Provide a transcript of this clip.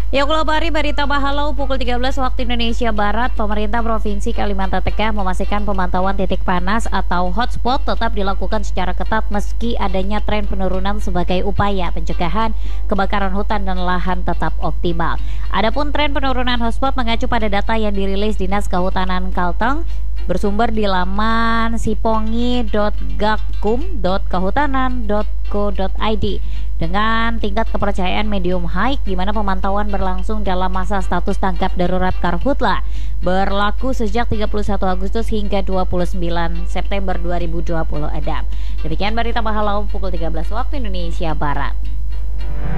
Ya, Kulabari Barita Bahalau pukul 13 waktu Indonesia Barat, pemerintah Provinsi Kalimantan Tengah memastikan pemantauan titik panas atau hotspot tetap dilakukan secara ketat meski adanya tren penurunan sebagai upaya pencegahan kebakaran hutan dan lahan tetap optimal. Adapun tren penurunan hotspot mengacu pada data yang dirilis Dinas Kehutanan Kalteng bersumber di laman sipongi.gakum.kehutanan.co.id dengan tingkat kepercayaan medium high di mana pemantauan berlangsung dalam masa status tanggap darurat Karhutla berlaku sejak 31 Agustus hingga 29 September 2020 Adam. Demikian berita Bahalau pukul 13 waktu Indonesia Barat.